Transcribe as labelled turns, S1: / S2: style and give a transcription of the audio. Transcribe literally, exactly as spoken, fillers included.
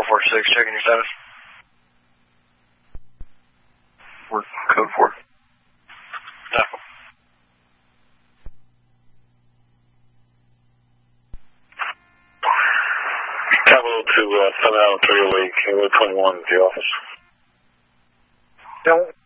S1: four six, checking your status.
S2: We're code four.
S1: Tackle.
S3: Capital to uh, seven Island three oh eight, King Road twenty-one, the office.
S2: Don't